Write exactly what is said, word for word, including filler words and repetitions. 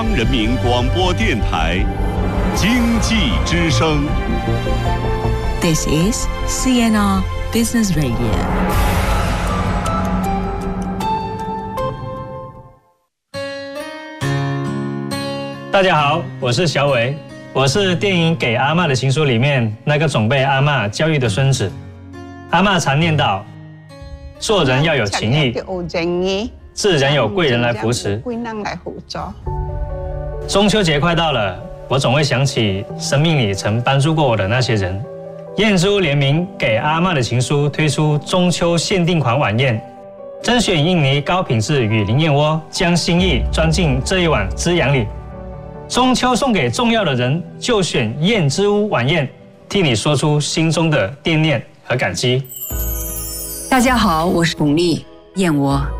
人民广播电台经济之声。 This is C N R Business Radio。 大家好，我是小伟，我是電影《給阿嬷的情書》裡面那個總被阿嬷教育的孫子。阿嬷常念叨，做人要有情義，自然有貴人來扶持。中秋節快到了，我總會想起生命裡曾幫助過我的那些人。燕珠聯名《給阿嬷的情書》推出中秋限定款晚宴，甄選印尼高品質雨林燕窩，將心意裝進這一碗滋養裡。中秋送給重要的人，就選燕之屋晚宴，替你說出心中的惦念和感激。 大家好，我是鞏俐燕窩，